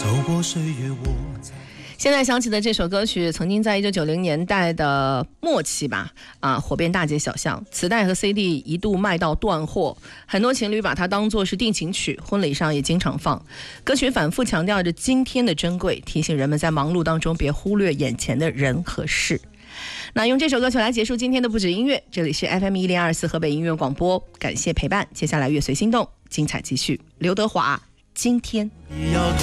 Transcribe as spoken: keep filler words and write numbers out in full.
走过岁月我现在想起的这首歌曲，曾经在一九九零年代的末期吧，啊，火遍大街小巷，磁带和 C D 一度卖到断货，很多情侣把它当作是定情曲，婚礼上也经常放。歌曲反复强调着今天的珍贵，提醒人们在忙碌当中别忽略眼前的人和事。那用这首歌曲来结束今天的不止音乐，这里是 F M 一零二四河北音乐广播，感谢陪伴，接下来乐随心动，精彩继续。刘德华，今天。